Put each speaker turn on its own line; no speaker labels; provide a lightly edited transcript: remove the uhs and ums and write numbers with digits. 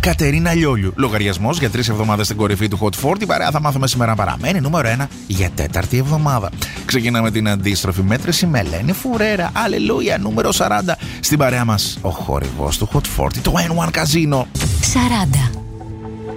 Κατερίνα Λιόλιου. Λογαριασμός για 3 εβδομάδες στην κορυφή του Hot 40. Παρέα θα μάθουμε σήμερα παραμένει νούμερο 1 για 4η εβδομάδα. Ξεκινάμε την αντίστροφη μέτρηση με Ελένη Φουρέρα. Αλληλούια, νούμερο 40. Στην παρέα μας ο χορηγός του Hot 40, το N1 Casino.
40.